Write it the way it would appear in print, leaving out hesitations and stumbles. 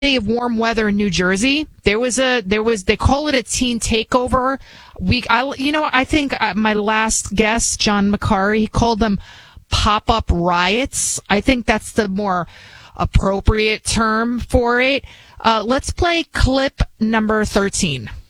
day of warm weather in New Jersey, they call it a teen takeover week. I think my last guest, John McCarry, he called them pop-up riots. I think that's the more appropriate term for it. Let's play clip number 13.